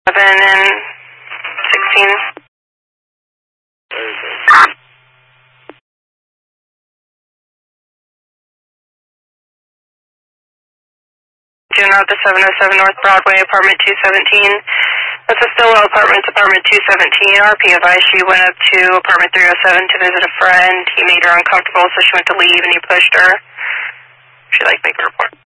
7 and 16. June out to 707 North Broadway, apartment 217. That's a Stillwell Apartments, apartment 217. RP advised she went up to apartment 307 to visit a friend. He made her uncomfortable, so she went to leave and he pushed her. She'd like to make a report.